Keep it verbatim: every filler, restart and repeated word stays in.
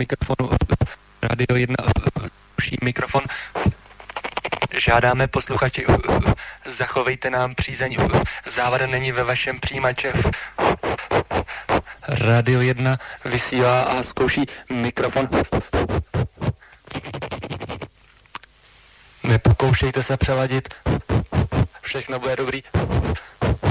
mikrofonu. Radio jedna zkouší mikrofon. Žádáme posluchači, zachovejte nám přízeň. Závada není ve vašem přijímače. Radio jedna vysílá a zkouší mikrofon. Nepokoušejte se přeladit. Všechno bude dobrý.